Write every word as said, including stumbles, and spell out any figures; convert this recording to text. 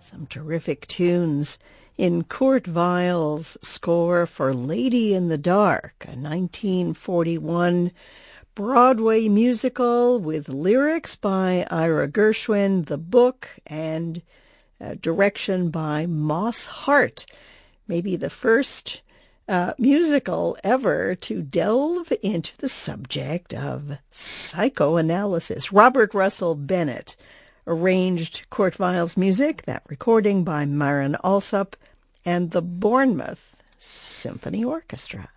Some terrific tunes in Kurt Weill's score for Lady in the Dark, a nineteen forty-one Broadway musical with lyrics by Ira Gershwin, the book, and uh, direction by Moss Hart. Maybe the first uh, musical ever to delve into the subject of psychoanalysis. Robert Russell Bennett arranged Kurt Weill's music, that recording by Myron Alsop and the Bournemouth Symphony Orchestra.